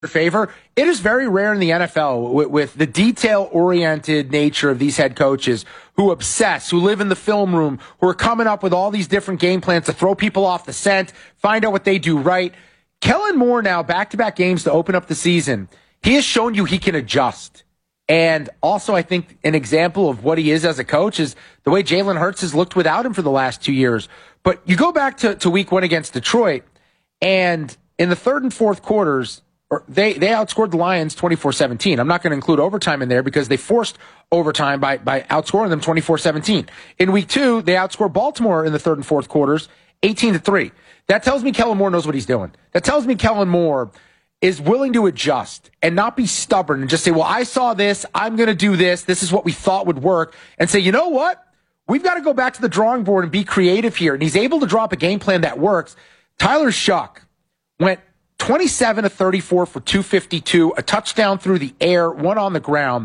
favor. It is very rare in the NFL with the detail-oriented nature of these head coaches who obsess, who live in the film room, who are coming up with all these different game plans to throw people off the scent, find out what they do right. Kellen Moore now, back-to-back games to open up the season, he has shown you he can adjust. And also, I think an example of what he is as a coach is the way Jalen Hurts has looked without him for the last 2 years. But you go back to week one against Detroit, and in the third and fourth quarters, they outscored the Lions 24-17. I'm not going to include overtime in there because they forced overtime by outscoring them 24-17. In week two, they outscored Baltimore in the third and fourth quarters 18-3. That tells me Kellen Moore knows what he's doing. That tells me Kellen Moore is willing to adjust and not be stubborn and just say, well, I saw this, I'm going to do this, this is what we thought would work, and say, you know what? We've got to go back to the drawing board and be creative here. And he's able to drop a game plan that works. Tyler Shough went 27 of 34 for 252, a touchdown through the air, one on the ground.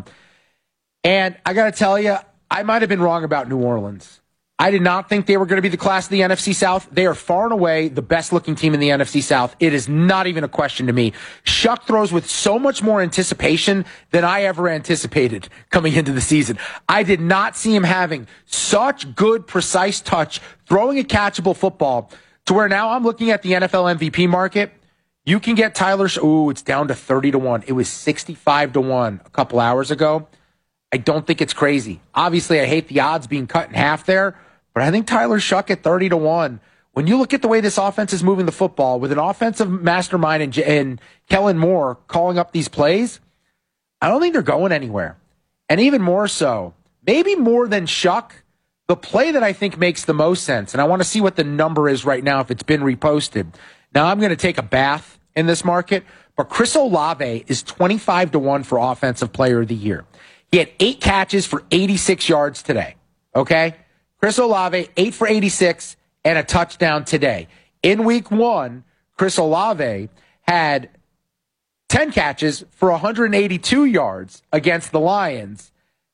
And I got to tell you, I might have been wrong about New Orleans. I did not think they were going to be the class of the NFC South. They are far and away the best-looking team in the NFC South. It is not even a question to me. Shough throws with so much more anticipation than I ever anticipated coming into the season. I did not see him having such good, precise touch, throwing a catchable football, to where now I'm looking at the NFL MVP market. You can get Tyler Shough. It's down to 30-1. It was 65-1 a couple hours ago. I don't think it's crazy. Obviously, I hate the odds being cut in half there, but I think Tyler Shough at 30-1. When you look at the way this offense is moving the football with an offensive mastermind and Kellen Moore calling up these plays, I don't think they're going anywhere. And even more so, maybe more than Shough, the play that I think makes the most sense, and I want to see what the number is right now if it's been reposted. Now, I'm going to take a bath in this market, but Chris Olave is 25-1 for Offensive Player of the Year. He had 8 catches for 86 yards today, okay? Chris Olave, 8 for 86 and a touchdown today. In week one, Chris Olave had 10 catches for 182 yards against the Lions.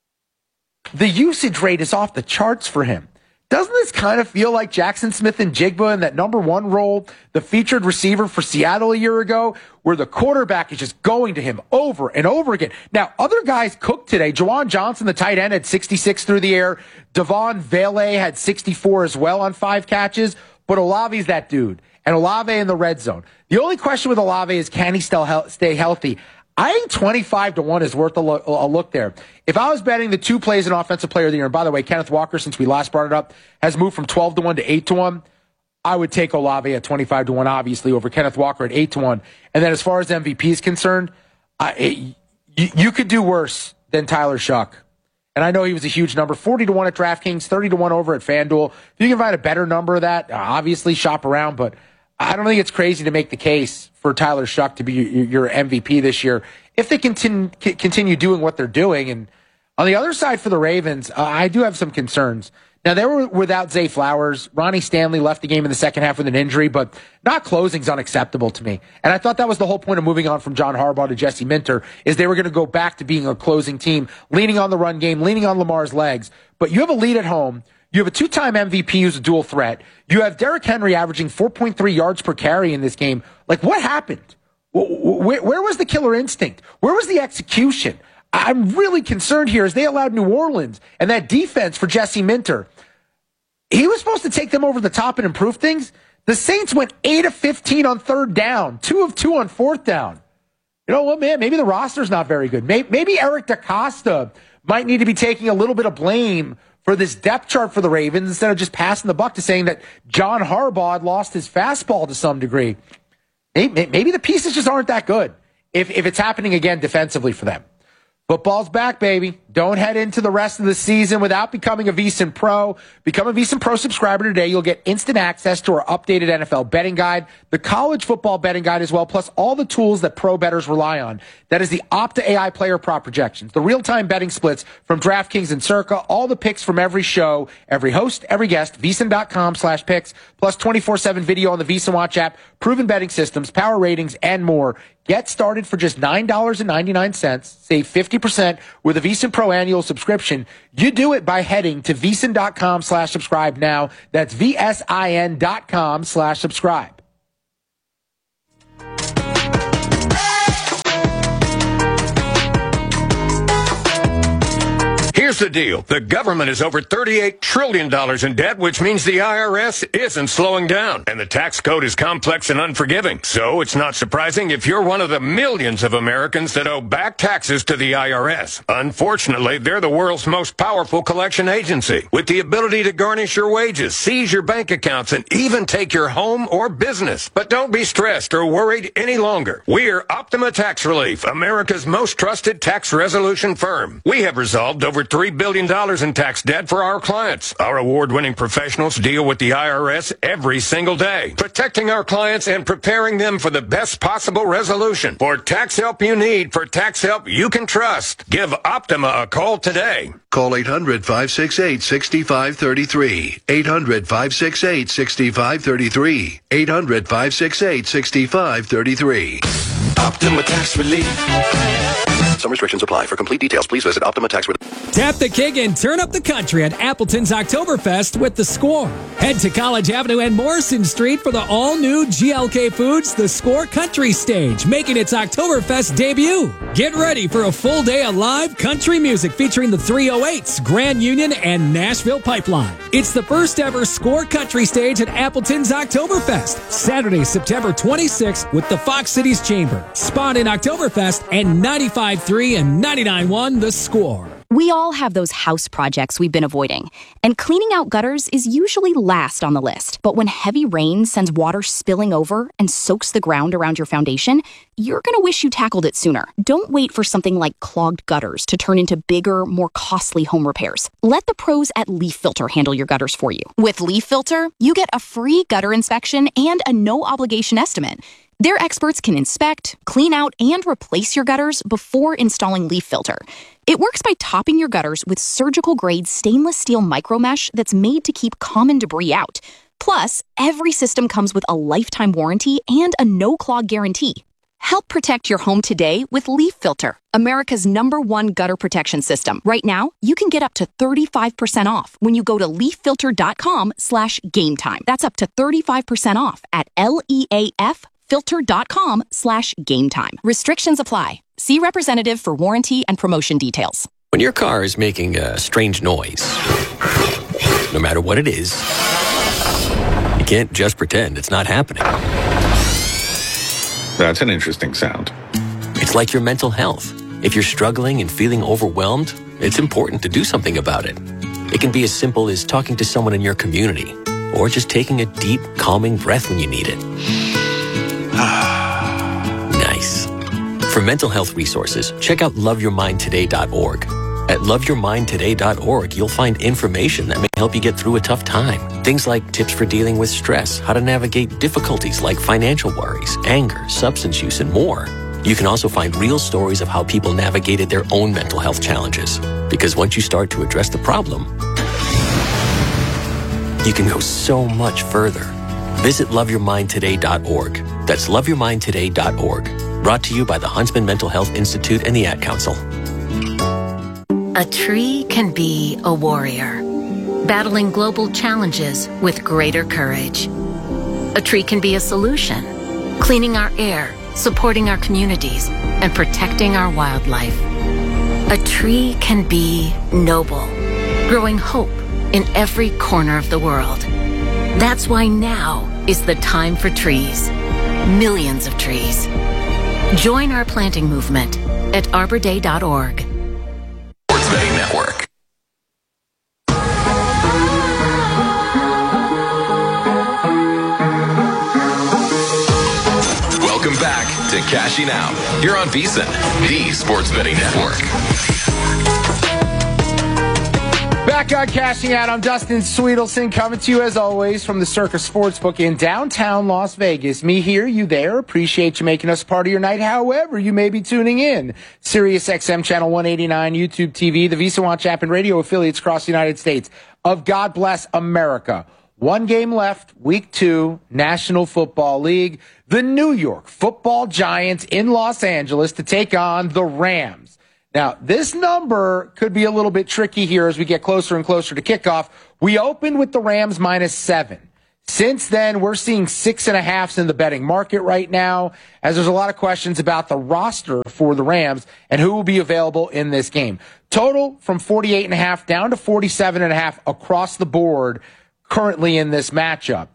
The usage rate is off the charts for him. Doesn't this kind of feel like Jackson Smith-Njigba in that number one role, the featured receiver for Seattle a year ago, where the quarterback is just going to him over and over again? Now, other guys cooked today. Juwan Johnson, the tight end, had 66 through the air. Devon Vele had 64 as well on 5 catches. But Olave's that dude. And Olave in the red zone. The only question with Olave is, can he still stay healthy? I think 25-1 is worth a look there. If I was betting the 2 plays in Offensive Player of the Year, and by the way, Kenneth Walker, since we last brought it up, has moved from 12-1 to 8-1, I would take Olave at 25-1, obviously, over Kenneth Walker at 8-1. And then as far as MVP is concerned, you could do worse than Tyler Shough. And I know he was a huge number, 40-1 at DraftKings, 30-1 over at FanDuel. If you can find a better number of that, obviously shop around, but I don't think it's crazy to make the case for Tyler Shough to be your MVP this year if they continue doing what they're doing. And on the other side for the Ravens, I do have some concerns. Now, they were without Zay Flowers. Ronnie Stanley left the game in the second half with an injury, but not closing is unacceptable to me. And I thought that was the whole point of moving on from John Harbaugh to Jesse Minter, is they were going to go back to being a closing team, leaning on the run game, leaning on Lamar's legs. But you have a lead at home. You have a 2-time MVP who's a dual threat. You have Derrick Henry averaging 4.3 yards per carry in this game. Like, what happened? Where was the killer instinct? Where was the execution? I'm really concerned here as they allowed New Orleans and that defense for Jesse Minter. He was supposed to take them over the top and improve things. The Saints went 8 of 15 on third down, 2 of 2 on fourth down. You know what, man? Maybe the roster's not very good. Maybe Eric DaCosta might need to be taking a little bit of blame for this depth chart for the Ravens instead of just passing the buck to saying that John Harbaugh had lost his fastball to some degree. Maybe the pieces just aren't that good if it's happening again defensively for them. Football's back, baby. Don't head into the rest of the season without becoming a VSiN Pro. Become a VSiN Pro subscriber today. You'll get instant access to our updated NFL betting guide, the college football betting guide as well, plus all the tools that pro bettors rely on. That is the Opta AI player prop projections, the real-time betting splits from DraftKings and Circa, all the picks from every show, every host, every guest, VSiN.com/picks, plus 24/7 video on the VSiN Watch app, proven betting systems, power ratings, and more. Get started for just $9.99. Save 50% with a VSiN Pro annual subscription. You do it by heading to VSiN.com/subscribe now. That's VSIN.com/subscribe. Here's the deal. The government is over $38 trillion in debt, which means the IRS isn't slowing down. And the tax code is complex and unforgiving. So it's not surprising if you're one of the millions of Americans that owe back taxes to the IRS. Unfortunately, they're the world's most powerful collection agency, with the ability to garnish your wages, seize your bank accounts, and even take your home or business. But don't be stressed or worried any longer. We're Optima Tax Relief, America's most trusted tax resolution firm. We have resolved over $3 billion in tax debt for our clients. Our award-winning professionals deal with the IRS every single day, protecting our clients and preparing them for the best possible resolution. For tax help you need, for tax help you can trust, give Optima a call today. Call 800-568-6533. 800-568-6533. 800-568-6533. Optima Tax Relief. Some restrictions apply. For complete details, please visit Optima Tax Relief. Tap the keg and turn up the country at Appleton's Oktoberfest with The Score. Head to College Avenue and Morrison Street for the all-new GLK Foods The Score Country Stage, making its Oktoberfest debut. Get ready for a full day of live country music featuring the 308s, Grand Union, and Nashville Pipeline. It's the first ever Score Country Stage at Appleton's Oktoberfest, Saturday, September 26th with the Fox Cities Chamber. Spawn in Oktoberfest and 95.3 and 99.1 The Score. We all have those house projects we've been avoiding, and cleaning out gutters is usually last on the list. But when heavy rain sends water spilling over and soaks the ground around your foundation, you're going to wish you tackled it sooner. Don't wait for something like clogged gutters to turn into bigger, more costly home repairs. Let the pros at Leaf Filter handle your gutters for you. With Leaf Filter, you get a free gutter inspection and a no-obligation estimate. Their experts can inspect, clean out, and replace your gutters before installing Leaf Filter. It works by topping your gutters with surgical-grade stainless steel micromesh that's made to keep common debris out. Plus, every system comes with a lifetime warranty and a no-clog guarantee. Help protect your home today with Leaf Filter, America's #1 gutter protection system. Right now, you can get up to 35% off when you go to leaffilter.com/gametime. That's up to 35% off at leaffilter.com/gametime. Restrictions apply. See representative for warranty and promotion details. When your car is making a strange noise, no matter what it is, you can't just pretend it's not happening. That's an interesting sound. It's like your mental health. If you're struggling and feeling overwhelmed, it's important to do something about it. It can be as simple as talking to someone in your community, or just taking a deep, calming breath when you need it. Nice. For mental health resources, check out loveyourmindtoday.org. At loveyourmindtoday.org, you'll find information that may help you get through a tough time. Things like tips for dealing with stress, how to navigate difficulties like financial worries, anger, substance use, and more. You can also find real stories of how people navigated their own mental health challenges. Because once you start to address the problem, you can go so much further. Visit loveyourmindtoday.org. That's loveyourmindtoday.org. Brought to you by the Huntsman Mental Health Institute and the Ad Council. A tree can be a warrior, battling global challenges with greater courage. A tree can be a solution, cleaning our air, supporting our communities, and protecting our wildlife. A tree can be noble, growing hope in every corner of the world. That's why now is the time for trees. Millions of trees. Join our planting movement at arborday.org. Sports Betting Network. Welcome back to Cashing Out. You're on VSiN, the Sports Betting Network. Back on Cashing Out, I'm Dustin Sweetelson, coming to you as always from the Circus Sportsbook in downtown Las Vegas. Me here, you there. Appreciate you making us part of your night, however you may be tuning in. Sirius XM Channel 189, YouTube TV, the Visa Watch app, and radio affiliates across the United States of God Bless America. One game left, Week 2, National Football League. The New York Football Giants in Los Angeles to take on the Rams. Now, this number could be a little bit tricky here as we get closer and closer to kickoff. We opened with the Rams -7. Since then, we're seeing 6.5s in the betting market right now, as there's a lot of questions about the roster for the Rams and who will be available in this game. Total from 48.5 down to 47.5 across the board currently in this matchup.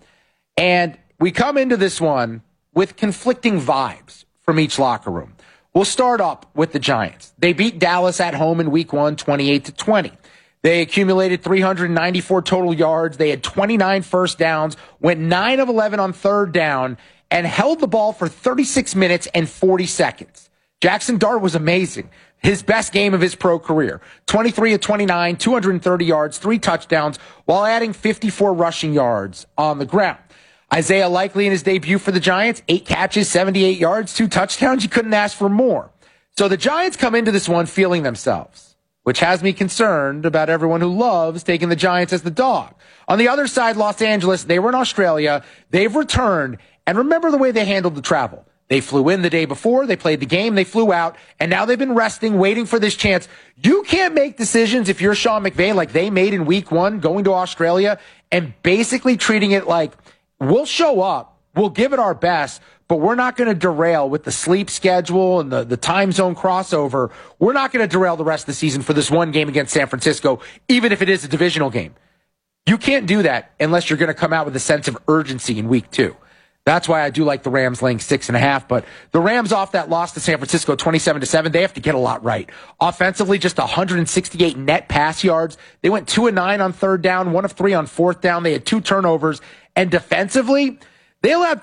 And we come into this one with conflicting vibes from each locker room. We'll start up with the Giants. They beat Dallas at home in week 1, 28-20. They accumulated 394 total yards. They had 29 first downs, went 9 of 11 on third down, and held the ball for 36 minutes and 40 seconds. Jackson Dart was amazing. His best game of his pro career. 23 of 29, 230 yards, 3 touchdowns, while adding 54 rushing yards on the ground. Isaiah Likely in his debut for the Giants, 8 catches, 78 yards, 2 touchdowns. You couldn't ask for more. So the Giants come into this one feeling themselves, which has me concerned about everyone who loves taking the Giants as the dog. On the other side, Los Angeles, they were in Australia. They've returned. And remember the way they handled the travel. They flew in the day before, they played the game, they flew out, and now they've been resting, waiting for this chance. You can't make decisions if you're Sean McVay like they made in week 1, going to Australia, and basically treating it like, we'll show up, we'll give it our best, but we're not going to derail with the sleep schedule and the time zone crossover. We're not going to derail the rest of the season for this one game against San Francisco, even if it is a divisional game. You can't do that unless you're going to come out with a sense of urgency in week 2. That's why I do like the Rams laying 6.5. But the Rams off that loss to San Francisco, 27-7, they have to get a lot right. Offensively, just 168 net pass yards. They went 2 of 9 on third down, 1 of 3 on fourth down. They had 2 turnovers. And defensively, they allowed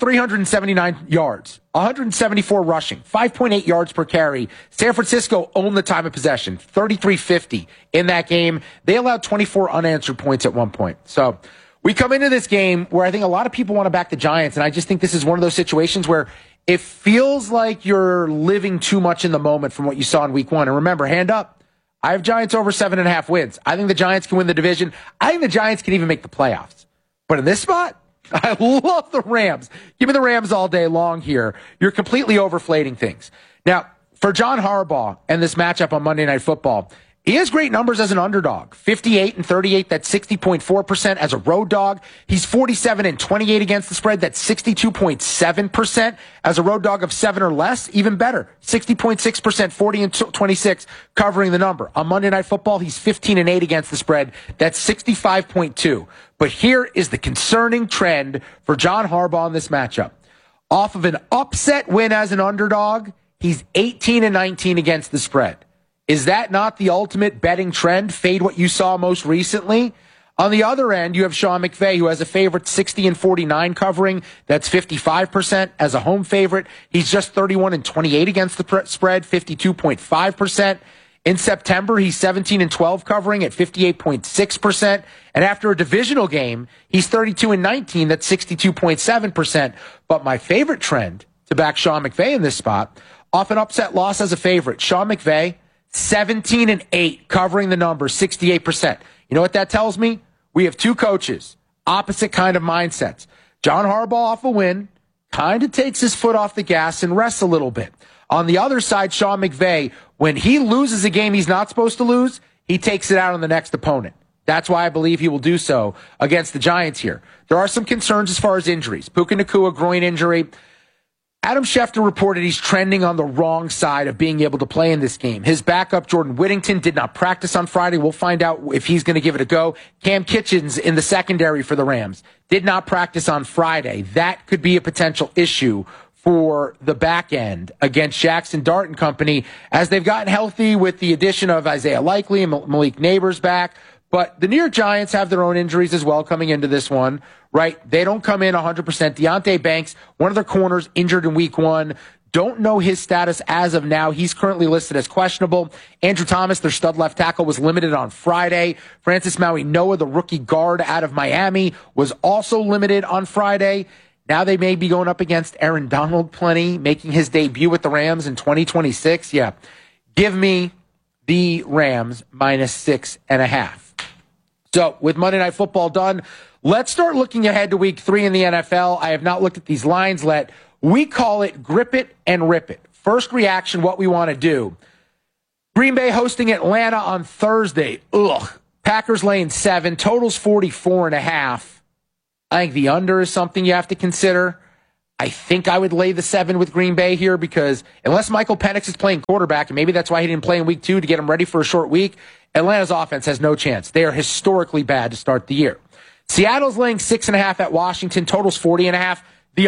379 yards, 174 rushing, 5.8 yards per carry. San Francisco owned the time of possession, 33-50 in that game. They allowed 24 unanswered points at one point. So we come into this game where I think a lot of people want to back the Giants, and I just think this is one of those situations where it feels like you're living too much in the moment from what you saw in week 1. And remember, hand up, I have Giants over 7.5 wins. I think the Giants can win the division. I think the Giants can even make the playoffs. But in this spot, I love the Rams. Give me the Rams all day long here. You're completely overflating things. Now, for John Harbaugh and this matchup on Monday Night Football, he has great numbers as an underdog. 58-38, that's 60.4% as a road dog. He's 47-28 against the spread, that's 62.7% as a road dog of 7 or less. Even better, 60.6%, 40-26 covering the number. On Monday Night Football, he's 15-8 against the spread, that's 65.2. But here is the concerning trend for John Harbaugh in this matchup. Off of an upset win as an underdog, he's 18-19 against the spread. Is that not the ultimate betting trend? Fade what you saw most recently. On the other end, you have Sean McVay, who has a favorite 60-49 covering. That's 55% as a home favorite. He's just 31-28 against the spread, 52.5%. In September, he's 17-12 covering at 58.6%. And after a divisional game, he's 32-19. That's 62.7%. But my favorite trend to back Sean McVay in this spot, off an upset loss as a favorite, Sean McVay, 17-8 covering the number, 68%. You know what that tells me? We have 2 coaches, opposite kind of mindsets. John Harbaugh off a win, kind of takes his foot off the gas and rests a little bit. On the other side, Sean McVay, when he loses a game he's not supposed to lose, he takes it out on the next opponent. That's why I believe he will do so against the Giants here. There are some concerns as far as injuries. Puka Nacua, groin injury. Adam Schefter reported he's trending on the wrong side of being able to play in this game. His backup, Jordan Whittington, did not practice on Friday. We'll find out if he's going to give it a go. Cam Kitchens in the secondary for the Rams did not practice on Friday. That could be a potential issue for the back end against Jackson Dart and company as they've gotten healthy with the addition of Isaiah Likely and Malik Neighbors back. But the New York Giants have their own injuries as well coming into this one, right? They don't come in 100%. Deontay Banks, one of their corners, injured in week 1. Don't know his status as of now. He's currently listed as questionable. Andrew Thomas, their stud left tackle, was limited on Friday. Francis Maui-Noah, the rookie guard out of Miami, was also limited on Friday. Now they may be going up against Aaron Donald plenty, making his debut with the Rams in 2026. Yeah, give me the Rams minus 6.5. So with Monday Night Football done, let's start looking ahead to week 3 in the NFL. I have not looked at these lines yet. We call it grip it and rip it. First reaction, what we want to do. Green Bay hosting Atlanta on Thursday. Packers laying 7. Totals 44.5. I think the under is something you have to consider. I think I would lay the 7 with Green Bay here because unless Michael Penix is playing quarterback, and maybe that's why he didn't play in week 2 to get him ready for a short week, Atlanta's offense has no chance. They are historically bad to start the year. Seattle's laying 6.5 at Washington. Total's 40.5. The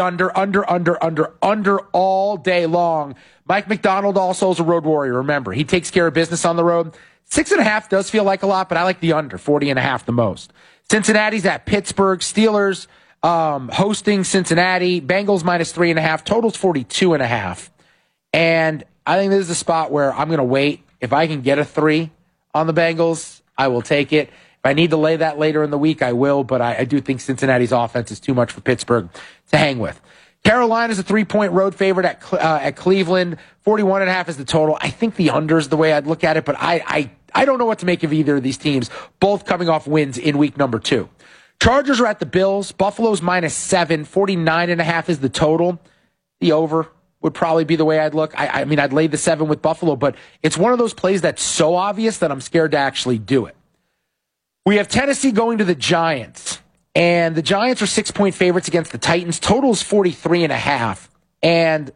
under all day long. Mike McDonald also is a road warrior. Remember, he takes care of business on the road. 6.5 does feel like a lot, but I like the under, 40.5 the most. Cincinnati's at Pittsburgh. Steelers hosting Cincinnati. Bengals minus 3.5. Total's 42.5. And I think this is a spot where I'm going to wait. If I can get a 3 on the Bengals, I will take it. If I need to lay that later in the week, I will, but I do think Cincinnati's offense is too much for Pittsburgh to hang with. Carolina's a 3-point road favorite at Cleveland. 41.5 is the total. I think the under is the way I'd look at it, but I don't know what to make of either of these teams, both coming off wins in week number 2. Chargers are at the Bills. Buffalo's minus 7. 49.5 is the total. The over would probably be the way I'd look. I mean, I'd lay the 7 with Buffalo, but it's one of those plays that's so obvious that I'm scared to actually do it. We have Tennessee going to the Giants, and the Giants are 6-point favorites against the Titans. Total is 43.5, and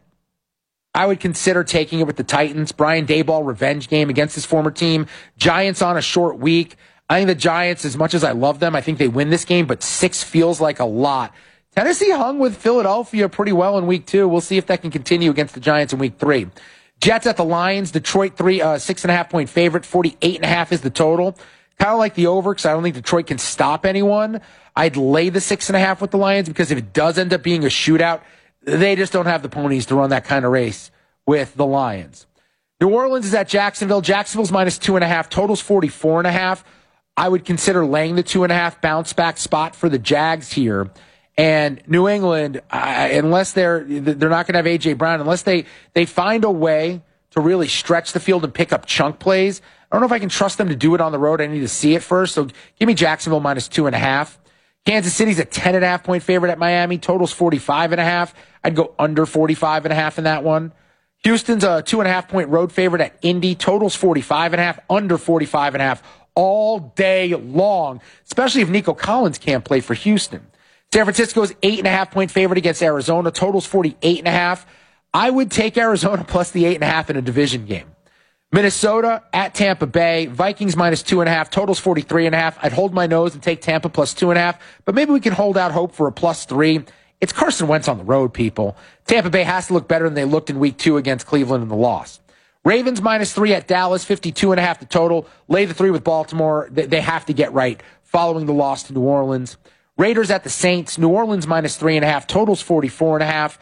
I would consider taking it with the Titans. Brian Daboll revenge game against his former team. Giants on a short week. I think the Giants, as much as I love them, I think they win this game, but 6 feels like a lot. Tennessee hung with Philadelphia pretty well in week 2. We'll see if that can continue against the Giants in week 3. Jets at the Lions. Detroit 6.5-point favorite. 48.5 is the total. Kind of like the over because I don't think Detroit can stop anyone. I'd lay the 6.5 with the Lions because if it does end up being a shootout, they just don't have the ponies to run that kind of race with the Lions. New Orleans is at Jacksonville. Jacksonville's minus 2.5. Total's 44.5. I would consider laying the 2.5 bounce back spot for the Jags here. And New England, unless they're not going to have A.J. Brown, unless they find a way to really stretch the field and pick up chunk plays, I don't know if I can trust them to do it on the road. I need to see it first. So give me Jacksonville minus 2.5. Kansas City's a 10.5-point favorite at Miami. Total's 45.5. I'd go under 45.5 in that one. Houston's a 2.5-point road favorite at Indy. Total's 45.5. Under 45.5 all day long, especially if Nico Collins can't play for Houston. San Francisco's 8.5-point favorite against Arizona. Total's 48.5. I would take Arizona plus the 8.5 in a division game. Minnesota at Tampa Bay. Vikings minus 2.5. Total's 43.5. I'd hold my nose and take Tampa plus 2.5, but maybe we can hold out hope for a plus 3. It's Carson Wentz on the road, people. Tampa Bay has to look better than they looked in week 2 against Cleveland in the loss. Ravens minus 3 at Dallas. 52.5 the total. Lay the 3 with Baltimore. They have to get right following the loss to New Orleans. Raiders at the Saints. New Orleans minus 3.5. Total's 44.5.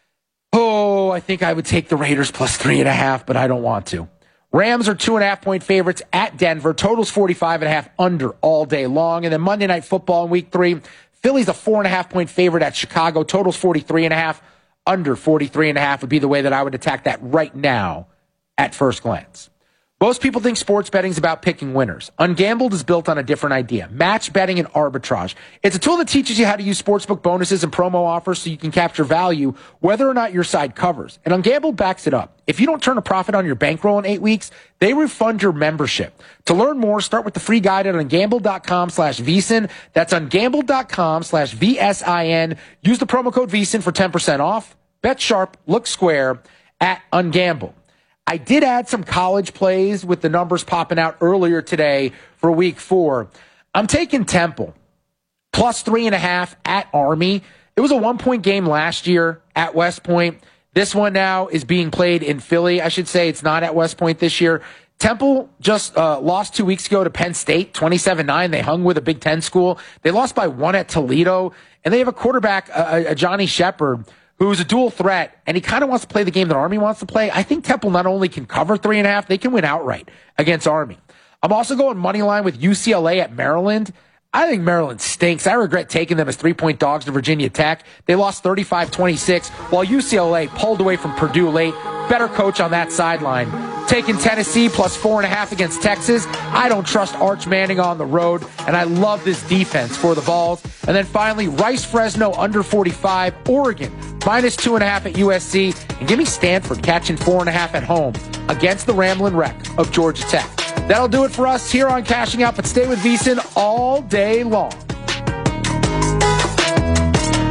Oh, I think I would take the Raiders plus 3.5, but I don't want to. Rams are 2.5-point favorites at Denver. Total's 45.5 under all day long. And then Monday Night Football in week 3. Philly's a 4.5-point favorite at Chicago. Total's 43.5. Under 43.5 would be the way that I would attack that right now at first glance. Most people think sports betting is about picking winners. Ungambled is built on a different idea. Match betting and arbitrage. It's a tool that teaches you how to use sportsbook bonuses and promo offers so you can capture value whether or not your side covers. And Ungambled backs it up. If you don't turn a profit on your bankroll in 8 weeks, they refund your membership. To learn more, start with the free guide at ungambled.com/VSiN. That's ungambled.com/VSIN. Use the promo code VSiN for 10% off. Bet sharp, look square at Ungambled. I did add some college plays with the numbers popping out earlier today for week 4. I'm taking Temple plus 3.5 at Army. It was a 1-point game last year at West Point. This one now is being played in Philly. I should say it's not at West Point this year. Temple just lost 2 weeks ago to Penn State, 27-9. They hung with a Big Ten school. They lost by 1 at Toledo. And they have a quarterback, a Johnny Shepard, who's a dual threat, and he kind of wants to play the game that Army wants to play. I think Temple not only can cover 3.5, they can win outright against Army. I'm also going money line with UCLA at Maryland. I think Maryland stinks. I regret taking them as 3-point dogs to Virginia Tech. They lost 35-26, while UCLA pulled away from Purdue late. Better coach on that sideline. Taking Tennessee plus 4.5 against Texas. I don't trust Arch Manning on the road, and I love this defense for the Vols. And then finally, Rice-Fresno under 45. Oregon minus 2.5 at USC. And give me Stanford catching 4.5 at home against the Ramblin' Wreck of Georgia Tech. That'll do it for us here on Cashing Out, but stay with VSiN all day long.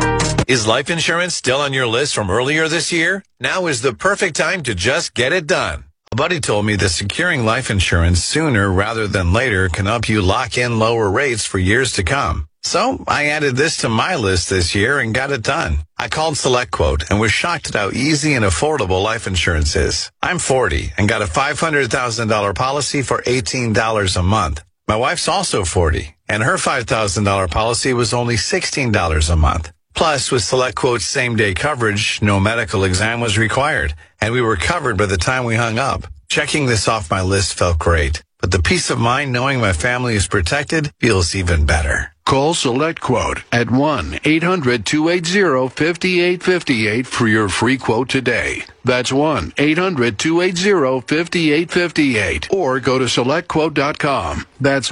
Is life insurance still on your list from earlier this year? Now is the perfect time to just get it done. A buddy told me that securing life insurance sooner rather than later can help you lock in lower rates for years to come. So I added this to my list this year and got it done. I called SelectQuote and was shocked at how easy and affordable life insurance is. I'm 40 and got a $500,000 policy for $18 a month. My wife's also 40 and her $5,000 policy was only $16 a month. Plus, with SelectQuote's same-day coverage, no medical exam was required, and we were covered by the time we hung up. Checking this off my list felt great, but the peace of mind knowing my family is protected feels even better. Call SelectQuote at 1-800-280-5858 for your free quote today. That's 1-800-280-5858. Or go to SelectQuote.com. That's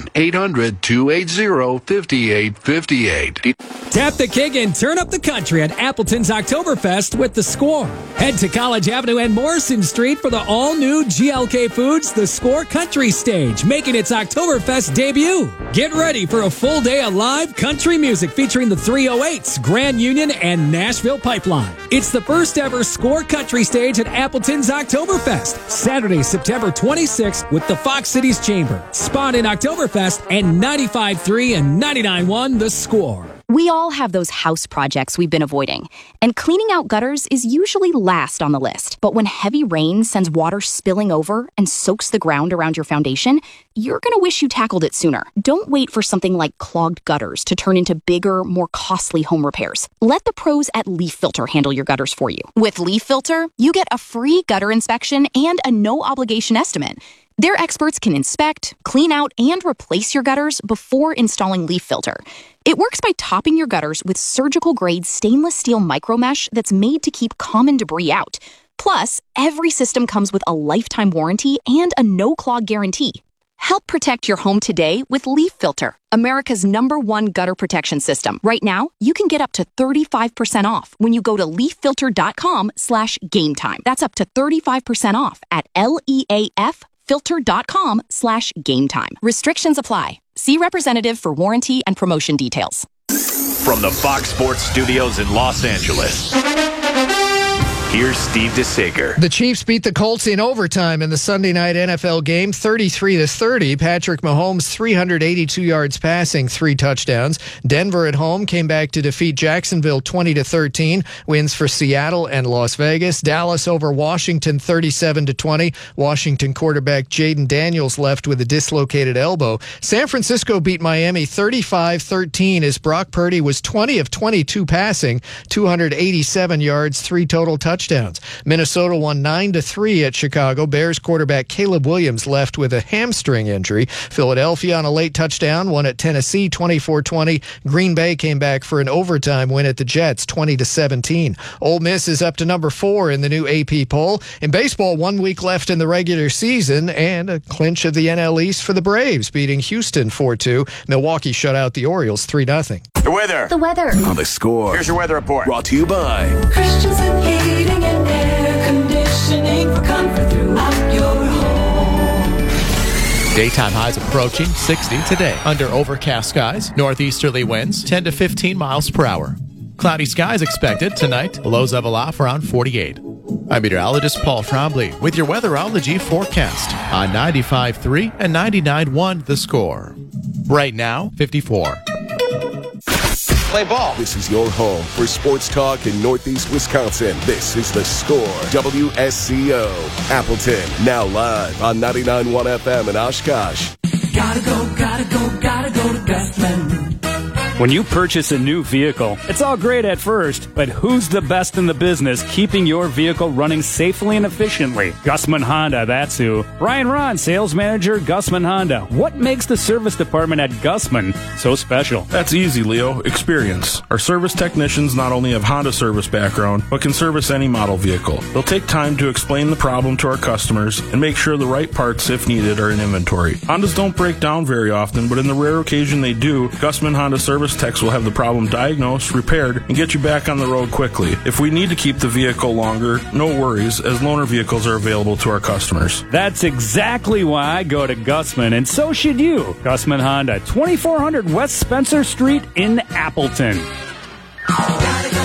1-800-280-5858. Tap the king and turn up the country at Appleton's Oktoberfest with The Score. Head to College Avenue and Morrison Street for the all-new GLK Foods The Score Country Stage, making its Oktoberfest debut. Get ready for a full day of live country music featuring the 308s, Grand Union, and Nashville Pipeline. It's the first ever Score Country Stage at Appleton's Oktoberfest, Saturday, September 26th with the Fox Cities Chamber, Spot in Oktoberfest, and 95.3 and 99.1 The Score. We all have those house projects we've been avoiding, and cleaning out gutters is usually last on the list. But when heavy rain sends water spilling over and soaks the ground around your foundation, you're going to wish you tackled it sooner. Don't wait for something like clogged gutters to turn into bigger, more costly home repairs. Let the pros at Leaf Filter handle your gutters for you. With Leaf Filter, you get a free gutter inspection and a no-obligation estimate. Their experts can inspect, clean out, and replace your gutters before installing Leaf Filter. It works by topping your gutters with surgical-grade stainless steel micromesh that's made to keep common debris out. Plus, every system comes with a lifetime warranty and a no-clog guarantee. Help protect your home today with Leaf Filter, America's #1 gutter protection system. Right now, you can get up to 35% off when you go to leaffilter.com/gametime. That's up to 35% off at LEAFfilter.com/gametime. Restrictions apply. See representative for warranty and promotion details. From the Fox Sports Studios in Los Angeles, here's Steve DeSager. The Chiefs beat the Colts in overtime in the Sunday night NFL game, 33-30. Patrick Mahomes, 382 yards passing, 3 touchdowns. Denver at home came back to defeat Jacksonville 20-13. Wins for Seattle and Las Vegas. Dallas over Washington 37-20. Washington quarterback Jaden Daniels left with a dislocated elbow. San Francisco beat Miami 35-13 as Brock Purdy was 20 of 22 passing, 287 yards, 3 total touchdowns. Minnesota won 9-3 at Chicago. Bears quarterback Caleb Williams left with a hamstring injury. Philadelphia on a late touchdown won at Tennessee 24-20. Green Bay came back for an overtime win at the Jets 20-17. Ole Miss is up to number 4 in the new AP poll. In baseball, 1 week left in the regular season and a clinch of the NL East for the Braves, beating Houston 4-2. Milwaukee shut out the Orioles 3-0. The weather. The weather. On The Score. Here's your weather report. Brought to you by Christensen Heating and Air Conditioning for comfort throughout your home. Daytime highs approaching 60 today. Under overcast skies, northeasterly winds 10 to 15 miles per hour. Cloudy skies expected tonight. Lows level off around 48. I'm meteorologist Paul Trombley with your weatherology forecast on 95.3 and 99.1 The Score. Right now, 54. Play ball. This is your home for sports talk in Northeast Wisconsin. This is The Score, WSCO. Appleton, now live on 99.1 FM in Oshkosh. Gotta go to Gusman. When you purchase a new vehicle, it's all great at first, but who's the best in the business keeping your vehicle running safely and efficiently? Gusman Honda, that's who. Brian Ron, sales manager, Gusman Honda. What makes the service department at Gusman so special? That's easy, Leo. Experience. Our service technicians not only have Honda service background, but can service any model vehicle. They'll take time to explain the problem to our customers and make sure the right parts, if needed, are in inventory. Hondas don't break down very often, but in the rare occasion they do, Gusman Honda service techs will have the problem diagnosed, repaired, and get you back on the road quickly. If we need to keep the vehicle longer, no worries, as loaner vehicles are available to our customers. That's exactly why I go to Gusman, and so should you. Gusman Honda, 2400 West Spencer Street in Appleton. Gotta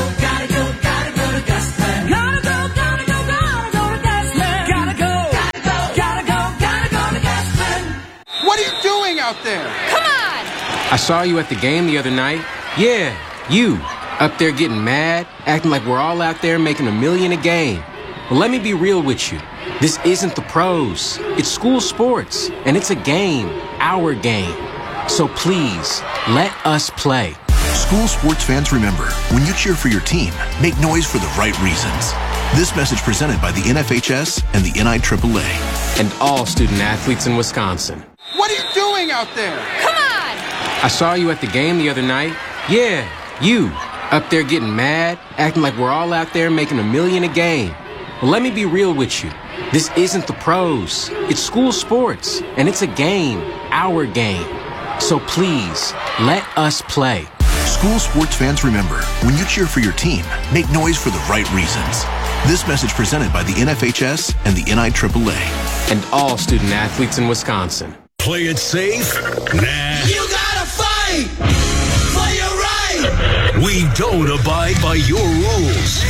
out there? Come on! I saw you at the game the other night. Yeah, you. Up there getting mad, acting like we're all out there making $1 million a game. Well, let me be real with you. This isn't the pros. It's school sports, and it's a game, our game. So please, let us play. School sports fans, remember, when you cheer for your team, make noise for the right reasons. This message presented by the NFHS and the NIAAA. And all student athletes in Wisconsin. What are you doing out there? Come on! I saw you at the game the other night. Yeah, you. Up there getting mad, acting like we're all out there making $1 million a game. Well, let me be real with you. This isn't the pros. It's school sports, and it's a game, our game. So please, let us play. School sports fans, remember, when you cheer for your team, make noise for the right reasons. This message presented by the NFHS and the NIAAA. And all student athletes in Wisconsin. Play it safe? Nah. You gotta fight for your right. We don't abide by your rules.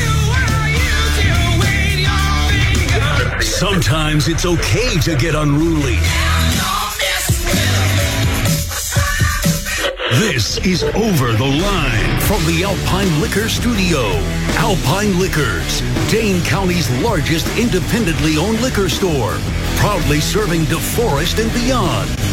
Sometimes it's okay to get unruly. This is Over the Line from the Alpine Liquor Studio. Alpine Liquors, Dane County's largest independently owned liquor store. Proudly serving DeForest and beyond.